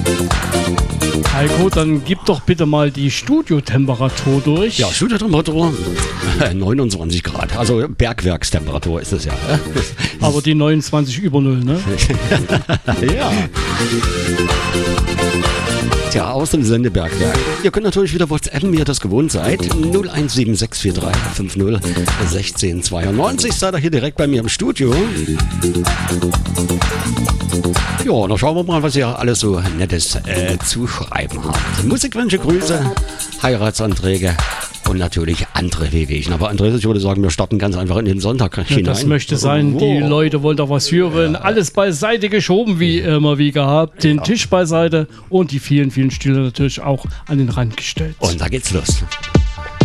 Heiko, dann gib doch bitte mal die Studiotemperatur durch. Ja, Studiotemperatur 29 Grad. Also Bergwerkstemperatur ist es ja. Aber die 29 über 0, ne? Ja. Tja, aus dem Sendebergwerk. Ihr könnt natürlich wieder WhatsAppen, wie ihr das gewohnt seid. 017643 50 1692. Seid ihr hier direkt bei mir im Studio. Ja, dann schauen wir mal, was ihr alles so Nettes zu schreiben habt. Musikwünsche, Grüße, Heiratsanträge und natürlich andere Wehwehchen. Aber Andreas, ich würde sagen, wir starten ganz einfach in den Sonntag hinein. Das möchte sein, die Leute wollen doch was hören. Ja. Alles beiseite geschoben, wie immer wie gehabt. Den Tisch beiseite und die vielen, vielen Stühle natürlich auch an den Rand gestellt. Und da geht's los.